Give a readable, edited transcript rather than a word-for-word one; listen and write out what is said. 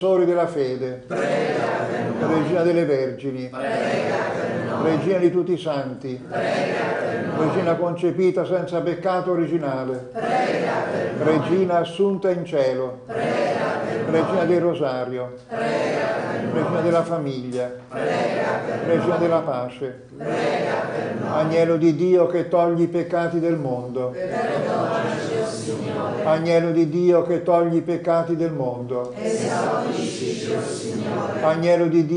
Sori della fede, prega per noi. Regina delle Vergini, Prega per noi. Regina di tutti i santi, Prega per noi. Regina concepita senza peccato originale, Prega per noi. Regina assunta in cielo, Prega per noi. Regina del Rosario, Prega per noi. Regina della famiglia, Prega per noi. Regina della pace, Prega per noi. Agnello di Dio che togli i peccati del mondo, Perdonaci, o Signore. Agnello di Dio che togli i peccati del mondo, Esaudisci, o Signore. Agnello di Dio